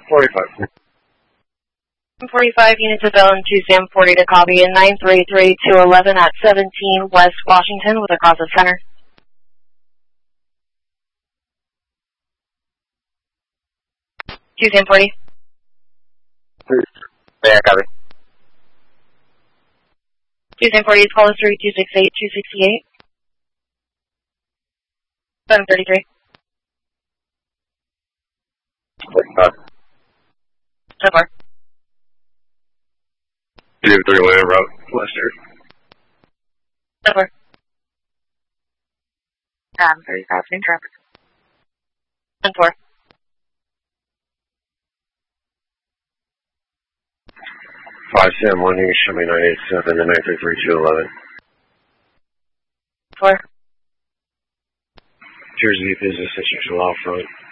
45. 45 units of LM2 Sam 40 to copy in 933-211 at 17 West Washington with a cross of center. Two Sam 40. Yeah, copy. Two Sam 40 is call us 3268-268. 733. 45. So far. 231 route, Lester. So far. 35 in traffic. 10-4. 5 Sam 1, you can show me 987 and 933-211. 4. Jersey business as usual, off front.